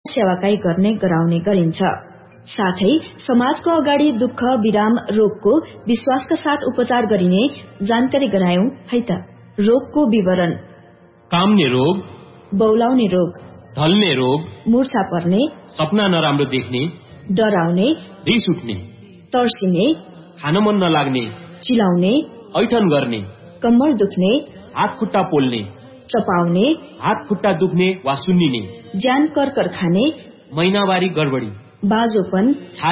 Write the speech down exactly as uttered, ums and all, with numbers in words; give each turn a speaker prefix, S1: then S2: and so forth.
S1: सेवाकाई गर्ने गराउने गरिन्छ। साथै समाजको अगाडि दुःख विराम रोगको विश्वासका साथ उपचार गरिने जानकारी गरायौं है त। रोगको विवरण:
S2: काम्ने रोग,
S1: बौलाउने रोग,
S2: ढल्ने रोग,
S1: मूर्छा पर्ने,
S2: सपना नराम्रो देख्ने,
S1: डराउने,
S2: रिस उठ्ने,
S1: तर्सिने,
S2: खान मन नलाग्ने,
S1: चिलाउने,
S2: ऐठन गर्ने,
S1: कम्मर दुख्ने,
S2: हात खुट्टा पोल्ने,
S1: चपाउने,
S2: हात खुट्टा दुख्ने वा सुन्निने,
S1: ज्यान कर्कर खाने,
S2: महिनावारी गडबडी,
S1: बाजोपन,